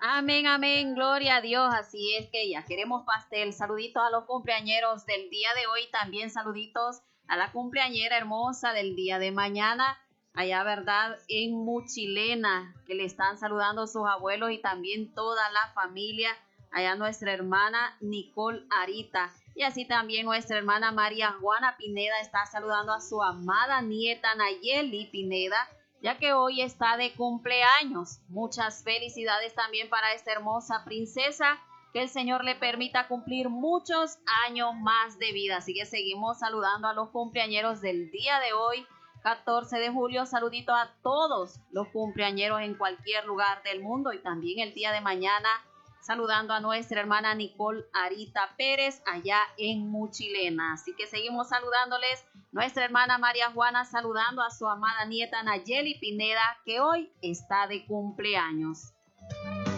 Amén, amén, gloria a Dios. Así es que ya queremos pastel. Saluditos a los cumpleañeros del día de hoy. También saluditos a la cumpleañera hermosa del día de mañana. Allá, ¿verdad? En Muchilena, que le están saludando sus abuelos y también toda la familia. Allá nuestra hermana Nicole Arita. Y así también nuestra hermana María Juana Pineda está saludando a su amada nieta Nayeli Pineda, ya que hoy está de cumpleaños. Muchas felicidades también para esta hermosa princesa, que el Señor le permita cumplir muchos años más de vida. Así que seguimos saludando a los cumpleañeros del día de hoy, 14 de julio. Saludito a todos los cumpleañeros en cualquier lugar del mundo, y también el día de mañana saludando a nuestra hermana Nicole Arita Pérez allá en Muchilena. Así que seguimos saludándoles. Nuestra hermana María Juana saludando a su amada nieta Nayeli Pineda, que hoy está de cumpleaños.